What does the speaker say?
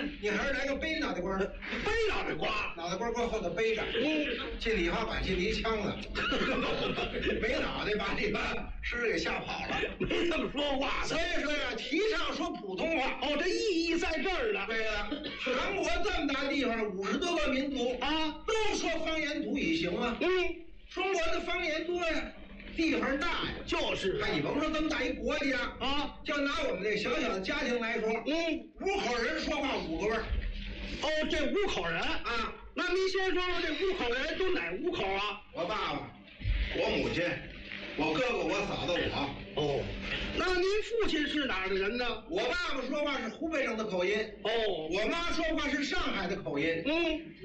你还是来个背脑袋瓜， 背脑袋瓜， 脑袋瓜过后头背着，进理发馆进一枪了，没脑袋把你们师给吓跑了， 没这么说话的。 所以说呀，提倡说普通话。 哦，这意义在这儿呢。 对了，韩国这么大地方，50多个民族啊， 都说方言土语行啊。中国的方言多呀，地方大呀。 就是哎，你甭说这么大一国家啊， 就拿我们这小小的家庭来说，5口人说话5个味儿。 哦，这5口人啊， 那您先说说这5口人都哪5口啊？ 我爸爸，我母亲，我哥哥，我嫂子，我。 哦，那您父亲是哪儿的人呢？ 我爸爸说话是湖北省的口音。 哦， 我妈说话是上海的口音。